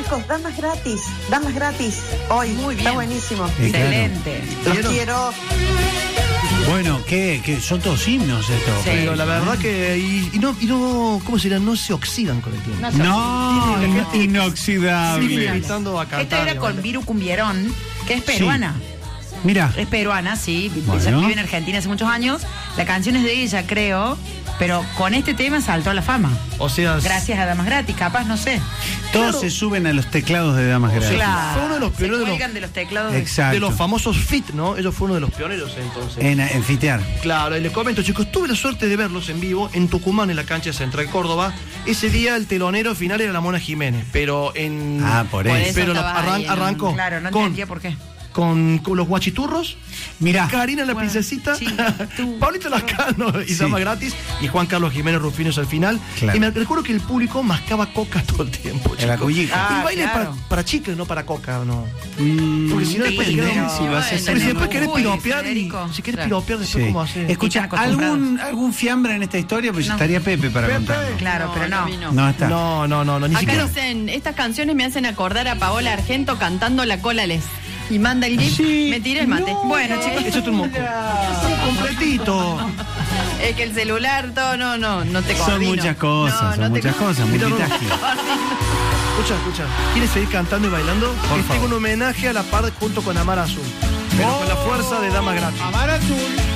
chicos, damas gratis. Hoy, muy bien. Está buenísimo. Excelente. Los quiero. Bueno, que son todos himnos estos. Sí. Pero la verdad que. Y no, ¿cómo será? No se oxidan con el tiempo. No, inoxidable. Siguen invitando a cantar. Esta era con Viru Cumbierón, que es peruana. Mira. Es peruana, sí. Bueno. Ella vive en Argentina hace muchos años. La canción es de ella, creo. Pero con este tema saltó a la fama. O sea, Gracias a Damas Gratis, capaz, no sé. Todos Claro. se suben a los teclados de Damas Gratis. Claro. fue uno de los Se pioneros cuelgan de los teclados. Exacto. de los famosos fit, ¿no? Ellos fueron uno de los pioneros entonces. En fitear. Claro, y les comento, chicos, tuve la suerte de verlos en vivo en Tucumán, en la cancha Central Córdoba. Ese día el telonero final era la Mona Jiménez, pero en. Por eso. Pero estabas ahí, arrancó Claro, no con entendía por qué. con los guachiturros, Mirá. Karina la Bueno, princesita, sí, tú. Pablito Lascano y Sí. Damas Gratis, y Juan Carlos Jiménez Rufinos al final. Claro. Y me recuerdo que el público mascaba coca todo el tiempo, En la chicos. cuyica. El baile es claro. para chicles, no para coca, ¿no? Mm, Porque si no, después depende, te quedas- si vas a hacer Porque si después una- querés Uy, piropear y Federico. si querés Claro. piropear después Sí. cómo hacer. Escucha, Están acostumbrados. ¿algún fiambre en esta historia? Pues No. estaría Pepe para Pepe. contarlo. Claro, pero no. a mí no. No está. No, ni Acá siquiera. dicen, estas canciones me hacen acordar a Paola Argento cantando La Cola Les. Y manda el GIF, Sí. me tiré el mate. No. Bueno, chicos, Échate un moco. Completito. es que el celular, todo, no te Son coordino. muchas cosas, No, son no te muchas cosas, Mira, multitasking. Escucha. ¿Quieres seguir cantando y bailando? Por Tengo favor. un homenaje a la par junto con Amar Azul. Pero con la fuerza de Damas Gratis. Amar Azul.